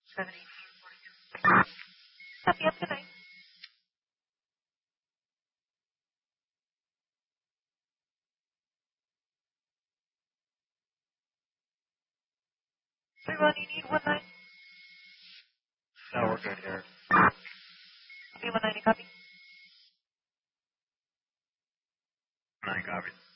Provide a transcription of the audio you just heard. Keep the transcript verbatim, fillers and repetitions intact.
seven eight two. Copy, up to nine. three one, you need one nine. No, we're good here. Copy, one nine, copy. Nine copies.